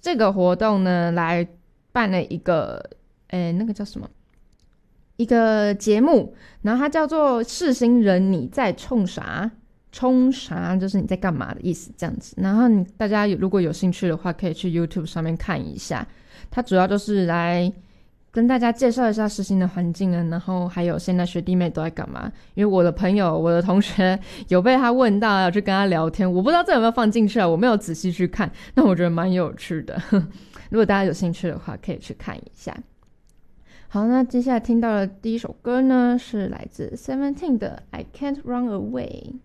这个活动呢来办了一个那个叫什么一个节目，然后它叫做世新人你在冲啥，冲啥就是你在干嘛的意思这样子。然后大家如果有兴趣的话可以去 YouTube 上面看一下，它主要就是来跟大家介绍一下世新的环境啊，然后还有现在学弟妹都在干嘛。因为我的朋友我的同学有被他问到，要去跟他聊天，我不知道这有没有放进去啊，我没有仔细去看，那我觉得蛮有趣的如果大家有兴趣的话可以去看一下。好，那接下来听到的第一首歌呢是来自 Seventeen 的 I Can't Run Away。